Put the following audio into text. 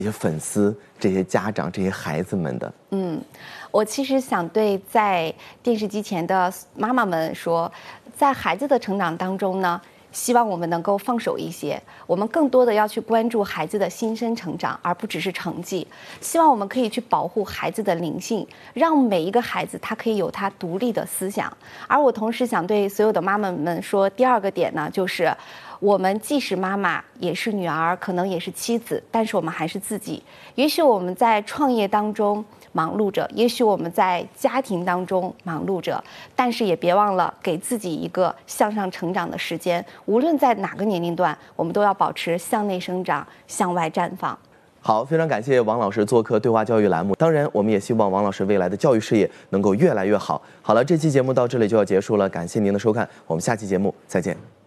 这些粉丝、这些家长、这些孩子们的？ 我其实想对在电视机前的妈妈们说，在孩子的成长当中呢，希望我们能够放手一些，我们更多的要去关注孩子的心身成长，而不只是成绩。希望我们可以去保护孩子的灵性，让每一个孩子他可以有他独立的思想。而我同时想对所有的妈妈们说，第二个点呢，就是我们既是妈妈，也是女儿，可能也是妻子，但是我们还是自己。也许我们在创业当中忙碌着，也许我们在家庭当中忙碌着，但是也别忘了给自己一个向上成长的时间。无论在哪个年龄段，我们都要保持向内生长，向外绽放。 好，非常感谢王老师做客对话教育栏目。当然，我们也希望王老师未来的教育事业能够越来越好。好了，这期节目到这里就要结束了，感谢您的收看，我们下期节目再见。